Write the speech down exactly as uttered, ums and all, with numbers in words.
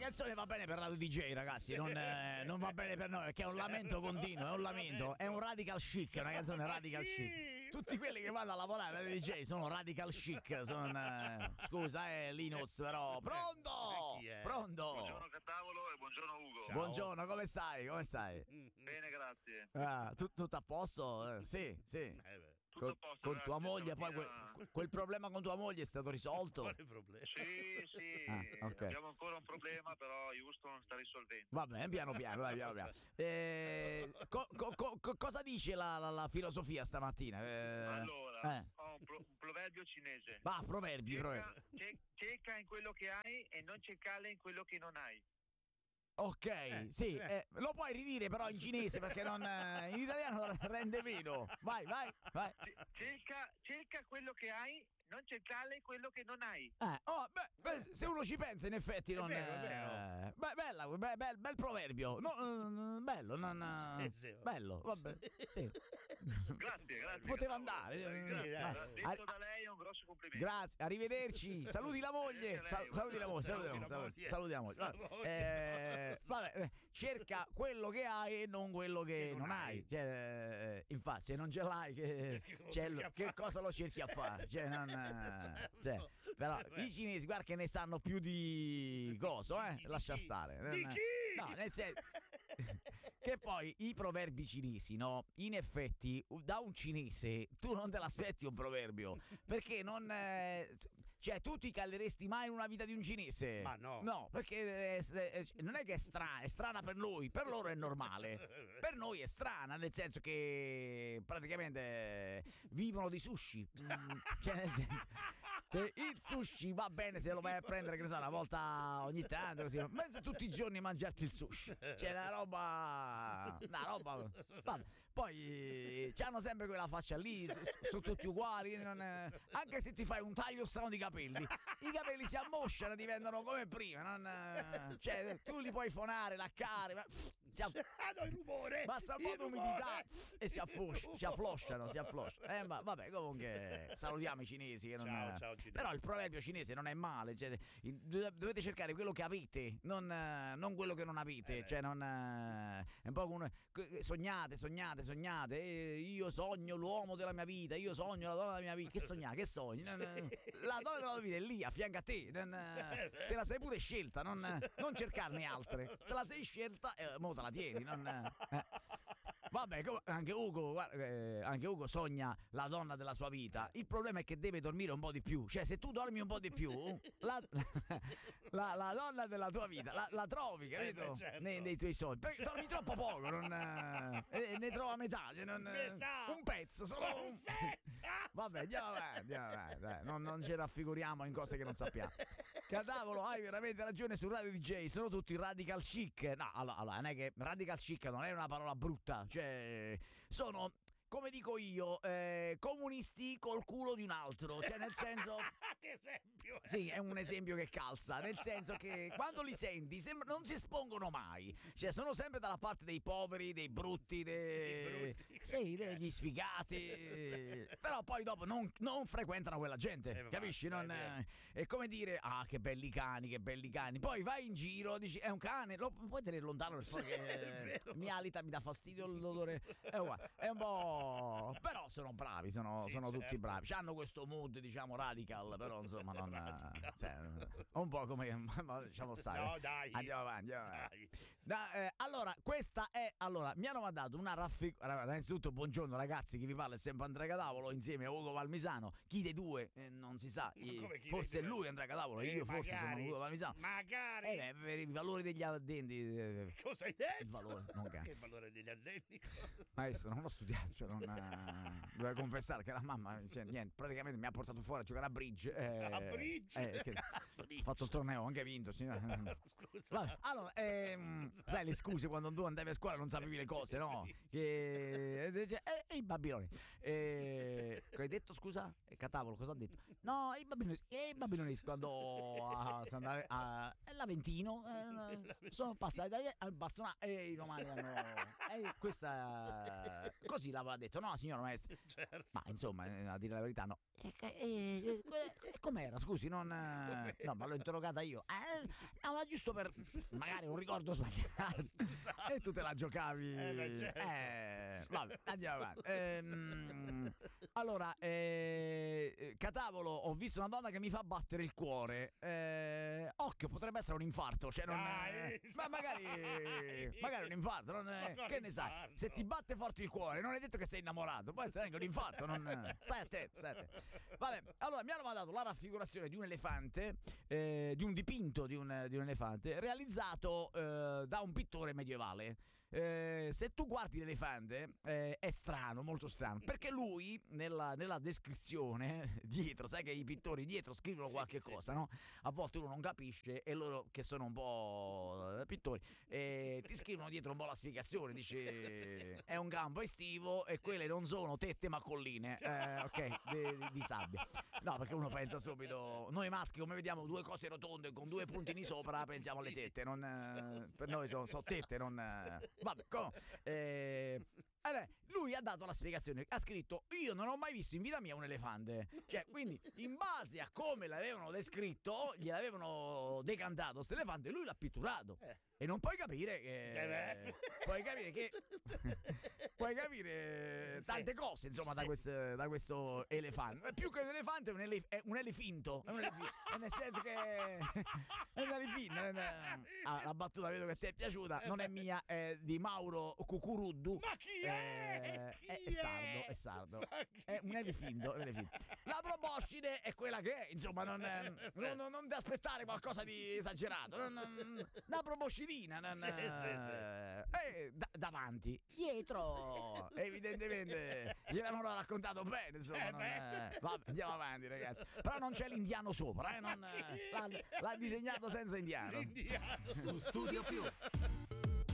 canzone va bene per Radio D J, ragazzi, non, eh, non va bene per noi perché è un lamento continuo, è un lamento, è un radical chic, è una canzone radical chic. Tutti quelli che vanno a lavorare a Radio D J sono radical chic, sono, eh, scusa eh Linus, però pronto? Pronto? Buongiorno Catavolo e buongiorno Ugo. Ciao. Buongiorno, come stai? Come stai? Bene, grazie. Ah, tu, tutto a posto? Eh, sì, sì. Tutto Con, a posto, con grazie, tua moglie, stamattina... poi quel, quel problema con tua moglie è stato risolto? Quale problema? Sì, sì, Ah, okay. abbiamo ancora un problema, però Houston sta risolvendo. Va bene, piano piano, dai, piano piano. Eh, co, co, co, cosa dice la, la, la filosofia stamattina? Eh, allora, eh. ho un, pro, un proverbio cinese. Va, proverbi, cerca, proverbi. ce- cerca in quello che hai e non cercare in quello che non hai. Ok, eh, sì, eh. Eh, lo puoi ridire però in cinese perché non, eh, in italiano rende meno. Vai, vai, vai. Cerca, cerca quello che hai, non cercare quello che non hai. Eh, oh, beh, beh, se uno ci pensa in effetti non è vero, è eh, vero. beh, bella, beh, bel, bel proverbio. No, uh, bello, non Sì, sì, bello, vabbè. Sì. Grazie, grazie. Poteva andare. Grazie, Vai. detto da lei è un grosso complimento. Grazie, arrivederci. Saluti la moglie. Sa- saluti la moglie. Saluti la moglie. Saluti la moglie. Eh, vabbè, cerca quello che hai e non quello che non hai. Cioè, eh, infatti, se non ce l'hai, che, cioè, lo, che cosa lo cerchi a fare? Cioè, non, eh, cioè, però i cinesi, guarda che ne sanno più di coso, eh? Lascia stare. Di chi? No, nel senso che poi i proverbi cinesi, no? In effetti, da un cinese tu non te l'aspetti un proverbio, perché non eh, cioè tu ti calderesti mai in una vita di un cinese? Ma no. No, perché eh, eh, non è che è strana, è strana per noi, per loro è normale. Per noi è strana, nel senso che praticamente eh, vivono di sushi. Mm, cioè nel senso che il sushi va bene se lo vai a prendere, che ne so, una volta ogni tanto così, ma se tutti i giorni mangiarti il sushi, cioè una roba, una roba, vabbè. Poi c'hanno sempre quella faccia lì, sono tutti uguali, non è, anche se ti fai un taglio strano di capelli, i capelli si ammosciano, diventano come prima, non, cioè tu li puoi fonare, laccare, ma si aff- hanno il rumore, basta un po' il d'umidità rumore. e si afflosciano, si afflosciano, si afflosciano. Eh, ma vabbè, comunque salutiamo i cinesi che non Ciao, ciao, cinesi. Però il proverbio cinese non è male, cioè, dovete cercare quello che avete, non, non quello che non avete, eh, cioè non è un po' come sognate, sognate, sognate, eh, io sogno l'uomo della mia vita, io sogno la donna della mia vita, che sognate, che sogni? Non, la donna della tua vita è lì a fianco a te, non, te la sei pure scelta, non, non cercarne altre, te la sei scelta e mo te la tieni, non, eh. Vabbè, anche Ugo, guarda, eh, anche Ugo sogna la donna della sua vita. Il problema è che deve dormire un po' di più. Cioè, se tu dormi un po' di più, la, la, la donna della tua vita la, la trovi, capito? Eh, certo. nei, nei tuoi sogni. Perché dormi troppo poco, non, eh, ne trova metà, cioè non, Metà. un pezzo, solo un vabbè, andiamo avanti, andiamo avanti, dai. Non, non ci raffiguriamo in cose che non sappiamo. Catavolo, hai veramente ragione, su Radio D J sono tutti radical chic. No, allora, allora, non è che radical chic non è una parola brutta, cioè sono, come dico io, eh, comunisti col culo di un altro, cioè nel senso Che esempio! sì, è un esempio che calza, nel senso che quando li senti sembra, non si espongono mai, cioè sono sempre dalla parte dei poveri, dei brutti, dei, Dei brutti. sì, degli sfigati, però poi dopo non, non frequentano quella gente, Eh, capisci? va, Non, è è come dire, ah che belli cani, che belli cani, poi vai in giro, dici è un cane, lo puoi tenere lontano per favore, che mi alita, mi dà fastidio l'odore, è uguale, è un po', però sono bravi, sono, Sì, sono certo. tutti bravi, hanno questo mood diciamo radical, però insomma non, cioè, un po' come, ma lasciamo stare. No, dai. Andiamo avanti, andiamo avanti. Dai. No, eh, allora, questa è, allora, mi hanno mandato una raffigurazione. Innanzitutto, buongiorno ragazzi, chi vi parla è sempre Andrea Catavolo insieme a Ugo Valmisano. Chi dei due? Eh, non si sa. Eh, come chi forse è dei due? lui Andrea Catavolo, Eh, io forse magari, sono Ugo Valmisano. magari. Eh, beh, per i valori degli addenti. eh, Cosa hai detto? Il valore, non cambia. Che valore degli addetti? Maestro, non l'ho studiato, cioè non, eh, dovevo confessare che la mamma, cioè, niente, praticamente mi ha portato fuori a giocare a bridge. Eh, A bridge? eh, che- A bridge. Ho fatto il torneo, ho anche vinto. Sì. Scusa. Vabbè, allora, ehm, sai le scuse quando tu andavi a scuola e non sapevi le cose, no? Che eh, dice, eh, eh, i babiloni. Eh, che hai detto, scusa? Eh, Catavolo, cosa ha detto? No, i babiloni, eh, i babiloni quando a, sono andati a, a l'Aventino eh, sono passati da- al bastonà e i romani hanno. Eh, questa così la detto no signor maestro, Certo. ma insomma eh, a dire la verità no. E, e, e, com'era scusi non eh, no ma l'ho interrogata io eh, no ma giusto per magari un ricordo sbagliato Esatto. e tu te la giocavi Eh, beh, certo. eh, vabbè andiamo avanti. Ehm, allora eh, Catavolo, ho visto una donna che mi fa battere il cuore, eh, occhio potrebbe essere un infarto, cioè non Dai, ma magari dai. magari un infarto non è- Ma che ne sai, infarto. se ti batte forte il cuore non è detto che sei innamorato, può essere anche un infarto, non stai attento, stai attento. Vabbè, allora mi hanno mandato la raffigurazione di un elefante, eh, di un dipinto di un, di un elefante realizzato eh, da un pittore medievale. Eh, se tu guardi l'elefante eh, è strano, molto strano, perché lui nella, nella descrizione dietro, sai che i pittori dietro scrivono Sì, qualche sì. cosa, no? A volte uno non capisce e loro che sono un po' pittori eh, ti scrivono dietro un po' la spiegazione, dice è un campo estivo e quelle non sono tette ma colline, eh, ok, di, di- di sabbia. No, perché uno pensa subito, noi maschi come vediamo due cose rotonde con due puntini sopra pensiamo alle tette, non, eh, per noi sono so tette, non... eh, vabbè, com- eh, allora, lui ha dato la spiegazione, ha scritto io non ho mai visto in vita mia un elefante, cioè quindi in base a come l'avevano descritto gliel'avevano decantato questo elefante, lui l'ha pitturato Eh. e non puoi capire che Eh beh. puoi capire che puoi capire tante cose insomma da, Sì. questo, da questo elefante. Più che un elefante è un, elef- è un elefinto, è un elefi- è nel senso che è un elefinto. è un- Ah, la battuta vedo che ti è piaciuta, non è mia, è di Mauro Cucuruddu. Ma chi è? Eh, Chi è, è sardo, è sardo. Ma chi È un elefinto, un elefinto. La proboscide è quella che è, insomma, non, non, non, non ti aspettare qualcosa di esagerato. Non, non, la proboscidina, non, Sì, sì, sì. eh, da- davanti, dietro, evidentemente gliel'hanno raccontato bene, insomma. Eh non, beh. eh, vabbè, andiamo avanti, ragazzi. Però non c'è l'indiano sopra, eh, non, Ma chi? l'ha, l'ha disegnato senza indiano. L'indiano. Su Studio Più.